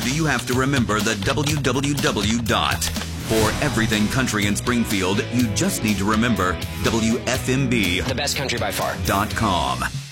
do you have to remember the www dot. For everything country in Springfield, you just need to remember WFMB. The best country by far. .com.